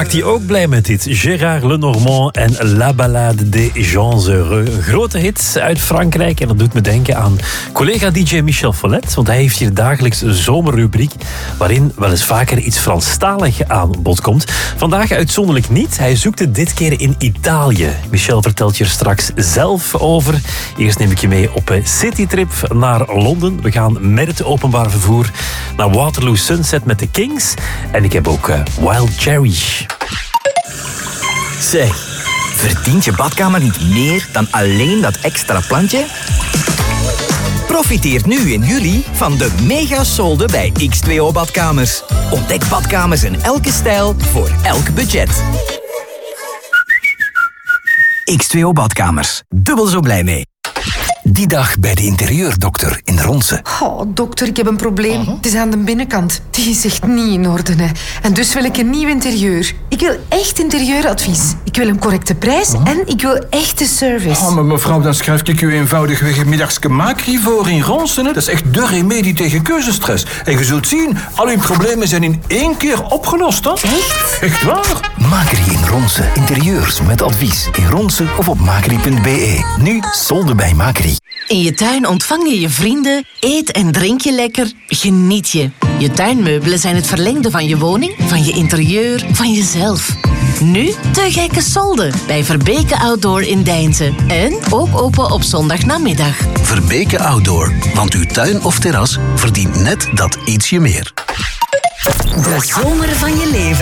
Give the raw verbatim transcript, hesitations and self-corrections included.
maakt hij ook blij met dit. Gérard Lenormand en La Ballade des Gens Heureux. Grote hits uit Frankrijk. En dat doet me denken aan collega D J Michel Follet. Want hij heeft hier dagelijks een zomerrubriek waarin wel eens vaker iets Franstalig aan bod komt. Vandaag uitzonderlijk niet. Hij zoekt het dit keer in Italië. Michel vertelt je er straks zelf over. Eerst neem ik je mee op een citytrip naar Londen. We gaan met het openbaar vervoer naar Waterloo Sunset met de Kings. En ik heb ook uh, Wild Cherry. Zeg, verdient je badkamer niet meer dan alleen dat extra plantje? Profiteer nu in juli van de mega-solde bij X twee O Badkamers. Ontdek badkamers in elke stijl voor elk budget. X twee O Badkamers. Dubbel zo blij mee. Die dag bij de interieurdokter in Ronse. Oh, dokter, ik heb een probleem. Uh-huh. Het is aan de binnenkant. Die is echt niet in orde. Hè. En dus wil ik een nieuw interieur. Ik wil echt interieuradvies. Ik wil een correcte prijs uh-huh. en ik wil echte service. Oh, maar mevrouw, dan schrijf ik u eenvoudigweg een middagske Macri voor in Ronse. Hè. Dat is echt de remedie tegen keuzestress. En je zult zien, al uw problemen zijn in één keer opgelost. Hè. Echt? Echt waar? Macri in Ronse. Interieurs met advies. In Ronse of op macri punt b e. Nu solde bij Macri. In je tuin ontvang je je vrienden, eet en drink je lekker, geniet je. Je tuinmeubelen zijn het verlengde van je woning, van je interieur, van jezelf. Nu de gekke solde bij Verbeke Outdoor in Deinze. En ook open op zondagnamiddag. Verbeke Outdoor, want uw tuin of terras verdient net dat ietsje meer. De zomer van je leven.